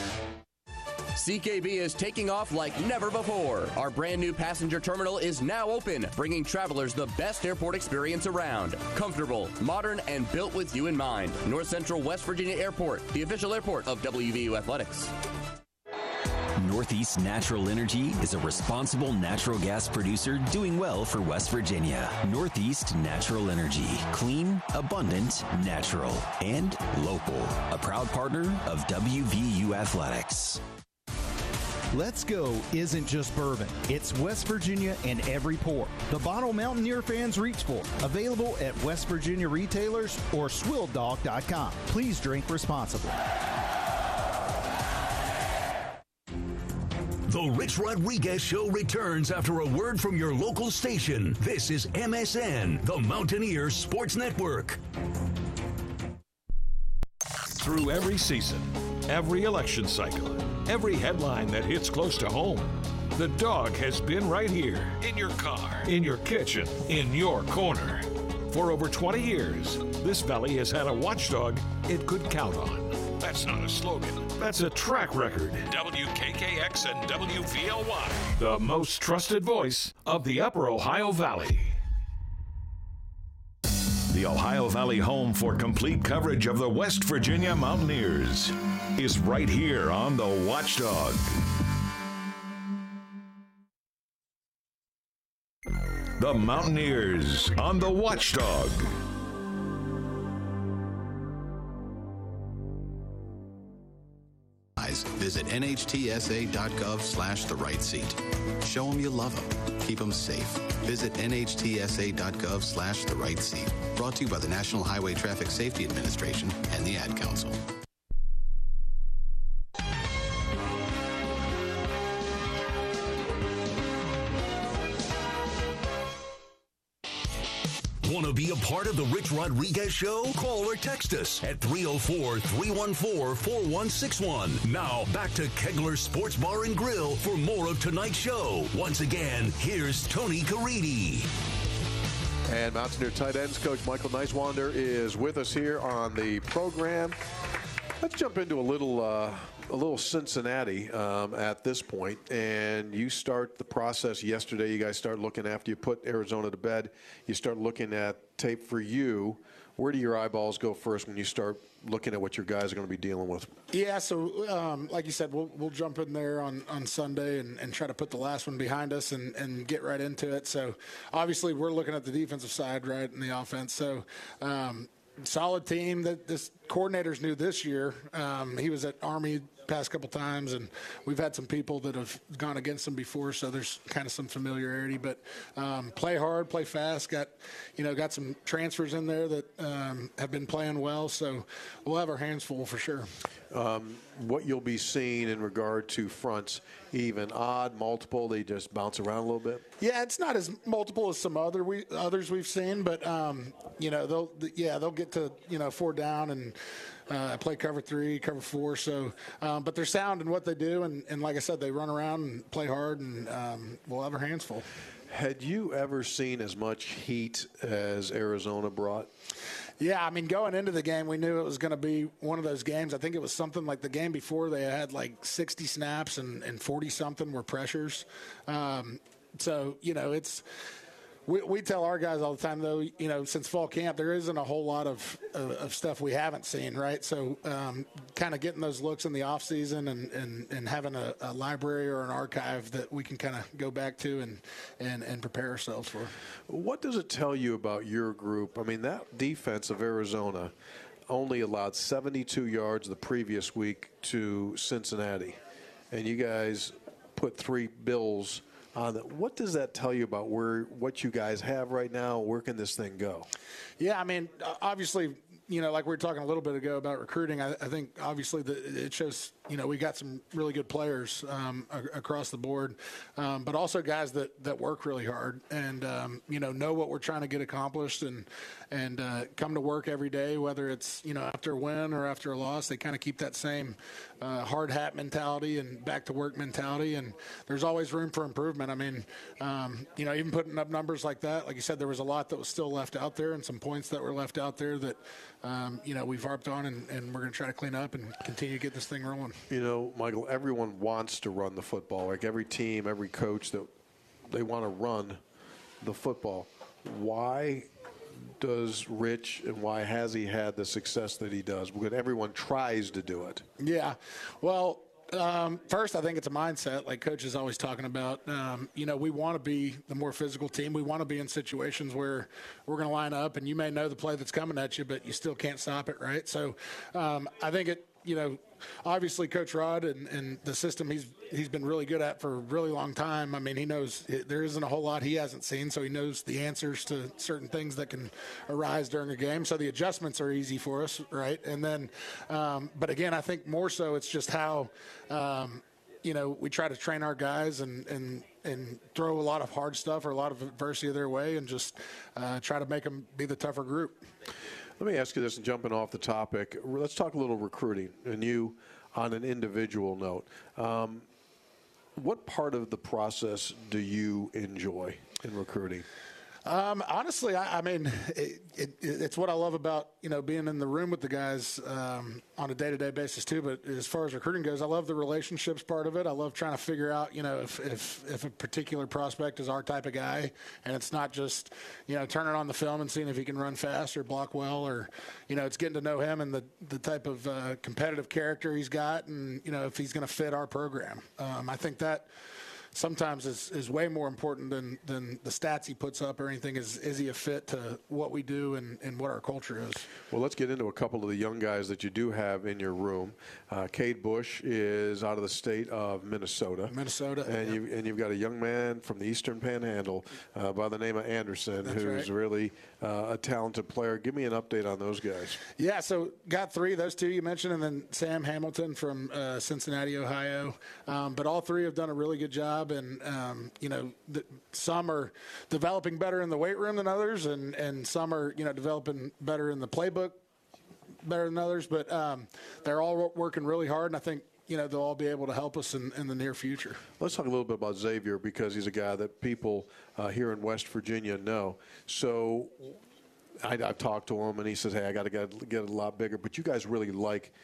CKB is taking off like never before. Our brand new passenger terminal is now open, bringing travelers the best airport experience around. Comfortable, modern, and built with you in mind. North Central West Virginia Airport, the official airport of WVU Athletics. Northeast Natural Energy is a responsible natural gas producer doing well for West Virginia. Northeast Natural Energy. Clean, abundant, natural, and local. A proud partner of WVU Athletics. Let's Go isn't just bourbon. It's West Virginia in every port. The bottle Mountaineer fans reach for. Available at West Virginia retailers or SwillDog.com. Please drink responsibly. The Rich Rodriguez Show returns after a word from your local station. This is MSN, the Mountaineers Sports Network. Through every season, every election cycle, every headline that hits close to home, the dog has been right here, in your car, in your kitchen, in your corner. For over 20 years, this valley has had a watchdog it could count on. That's not a slogan. That's a track record. WKKX and WVLY, the most trusted voice of the Upper Ohio Valley. The Ohio Valley home for complete coverage of the West Virginia Mountaineers is right here on the Watchdog. The Mountaineers on the Watchdog. Visit nhtsa.gov/the-right-seat. Show them you love them. Keep them safe. Visit nhtsa.gov/the-right-seat. Brought to you by the National Highway Traffic Safety Administration and the Ad Council. Want to be a part of the Rich Rodriguez Show? Call or text us at 304-314-4161. Now, back to Kegler Sports Bar and Grill for more of tonight's show. Once again, here's Tony Caridi. And Mountaineer tight ends coach Michael Neiswander is with us here on the program. Let's jump into a little Cincinnati at this point. And you start the process yesterday. You guys start looking after you put Arizona to bed. You start looking at tape for you. Where do your eyeballs go first when you start looking at what your guys are going to be dealing with? Yeah, so like you said, we'll jump in there on Sunday and try to put the last one behind us and get right into it. So obviously we're looking at the defensive side, right, and the offense. So solid team that this coordinator's new this year. He was at Army past couple times, and we've had some people that have gone against them before, so there's kind of some familiarity. But play hard, play fast. Got some transfers in there that have been playing well, so we'll have our hands full for sure. What you'll be seeing in regard to fronts, even odd, multiple, they just bounce around a little bit? Yeah, it's not as multiple as some others we've seen, but they'll get to 4 down and play cover 3, cover 4. So, but they're sound in what they do, and like I said, they run around and play hard, and we'll have our hands full. Had you ever seen as much heat as Arizona brought? Yeah, I mean, going into the game, we knew it was going to be one of those games. I think it was something like the game before they had like 60 snaps and 40-something were pressures. So, it's – we tell our guys all the time, though, since fall camp, there isn't a whole lot of stuff we haven't seen, right? So kind of getting those looks in the offseason and having a library or an archive that we can kind of go back to and prepare ourselves for. What does it tell you about your group? I mean, that defense of Arizona, only allowed 72 yards the previous week to Cincinnati, and you guys put 3 Bills on it. What does that tell you about what you guys have right now? Where can this thing go? Yeah, I mean, obviously, like we were talking a little bit ago about recruiting, I think obviously it shows, we got some really good players across the board, but also guys that work really hard and, know what we're trying to get accomplished and come to work every day, whether it's, after a win or after a loss. They kind of keep that same hard hat mentality and back to work mentality, and there's always room for improvement. I mean, even putting up numbers like that, like you said, there was a lot that was still left out there and some points that were left out there that, we've harped on and we're going to try to clean up and continue to get this thing rolling. Michael, everyone wants to run the football. Like every team, every coach, that they want to run the football. Why does Rich and why has he had the success that he does? Because everyone tries to do it. Yeah. Well, first, I think it's a mindset, like Coach is always talking about. We want to be the more physical team. We want to be in situations where we're going to line up, and you may know the play that's coming at you, but you still can't stop it, right? So I think obviously Coach Rod and the system he's been really good at for a really long time. I mean, he knows there isn't a whole lot he hasn't seen, so he knows the answers to certain things that can arise during a game. So the adjustments are easy for us, right? And then, but again, I think more so it's just how, we try to train our guys and throw a lot of hard stuff or a lot of adversity their way and just try to make them be the tougher group. Let me ask you this, and jumping off the topic, let's talk a little recruiting, and you on an individual note. What part of the process do you enjoy in recruiting? Honestly, I mean, it's what I love about, being in the room with the guys on a day-to-day basis too. But as far as recruiting goes, I love the relationships part of it. I love trying to figure out, if a particular prospect is our type of guy, and it's not just, turning on the film and seeing if he can run fast or block well, or, it's getting to know him and the type of competitive character he's got, and, if he's going to fit our program. I think that sometimes is way more important than the stats he puts up or anything. Is he a fit to what we do and what our culture is? Well, let's get into a couple of the young guys that you do have in your room. Cade Bush is out of the state of Minnesota. And you've got a young man from the Eastern Panhandle by the name of Anderson, who's really a talented player. Give me an update on those guys. Yeah, so got 3, those 2 you mentioned, and then Sam Hamilton from Cincinnati, Ohio. But all 3 have done a really good job. And, some are developing better in the weight room than others, and some are, developing better in the playbook better than others. But they're all working really hard, and I think, they'll all be able to help us in the near future. Let's talk a little bit about Xavier, because he's a guy that people here in West Virginia know. So I've talked to him, and he says, hey, I got to get a lot bigger. But you guys really like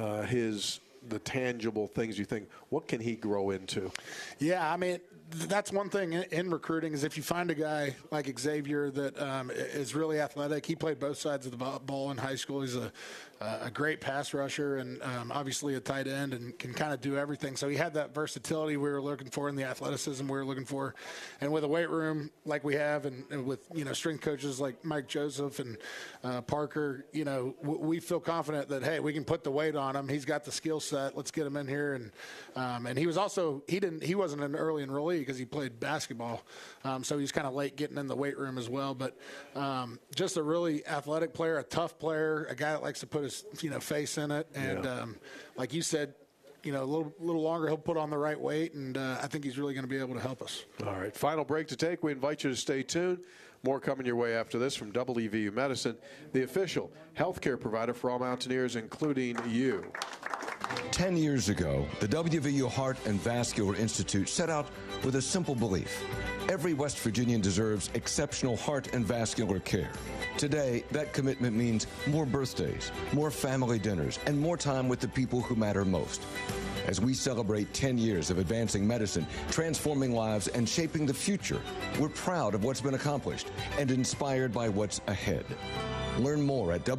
the tangible things. You think, what can he grow into? Yeah, I mean, that's one thing in recruiting is if you find a guy like Xavier that is really athletic. He played both sides of the ball in high school. He's a great pass rusher and obviously a tight end and can kind of do everything. So he had that versatility we were looking for and the athleticism we were looking for. And with a weight room like we have and with, strength coaches like Mike Joseph and Parker, we feel confident that, hey, we can put the weight on him. He's got the skill set. Let's get him in here. And he was also he wasn't an early enrollee because he played basketball. So he's kind of late getting in the weight room as well. But just a really athletic player, a tough player, a guy that likes to put his face in it. And like you said, a little longer, he'll put on the right weight, and I think he's really going to be able to help us. All right, final break to take. We invite you to stay tuned. More coming your way after this from WVU Medicine, the official healthcare provider for all Mountaineers, including you. 10 years ago, the WVU Heart and Vascular Institute set out with a simple belief. Every West Virginian deserves exceptional heart and vascular care. Today, that commitment means more birthdays, more family dinners, and more time with the people who matter most. As we celebrate 10 years of advancing medicine, transforming lives, and shaping the future, we're proud of what's been accomplished and inspired by what's ahead. Learn more at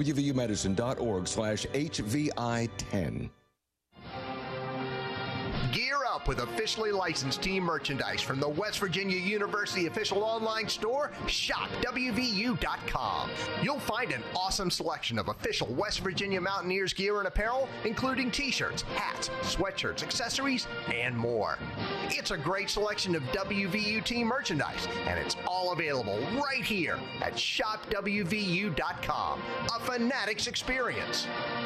wvumedicine.org/HVI10. Gear up with officially licensed team merchandise from the West Virginia University official online store, shopwvu.com. You'll find an awesome selection of official West Virginia Mountaineers gear and apparel, including t-shirts, hats, sweatshirts, accessories, and more. It's a great selection of WVU team merchandise, and it's all available right here at shopwvu.com. A Fanatics experience.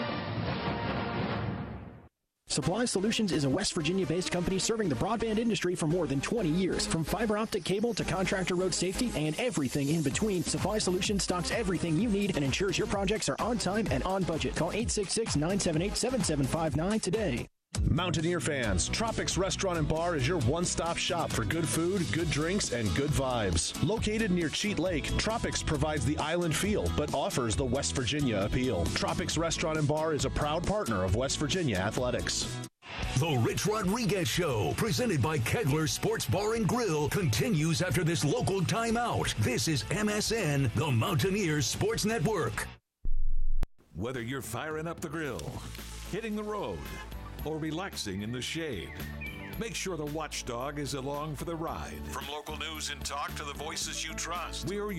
Supply Solutions is a West Virginia-based company serving the broadband industry for more than 20 years. From fiber optic cable to contractor road safety and everything in between, Supply Solutions stocks everything you need and ensures your projects are on time and on budget. Call 866-978-7759 today. Mountaineer fans, Tropics Restaurant and Bar is your one-stop shop for good food, good drinks, and good vibes. Located near Cheat Lake, Tropics provides the island feel, but offers the West Virginia appeal. Tropics Restaurant and Bar is a proud partner of West Virginia Athletics. The Rich Rodriguez Show, presented by Kegler Sports Bar and Grill, continues after this local timeout. This is MSN, the Mountaineers Sports Network. Whether you're firing up the grill, hitting the road, or relaxing in the shade, make sure the watchdog is along for the ride. From local news and talk to the voices you trust, we're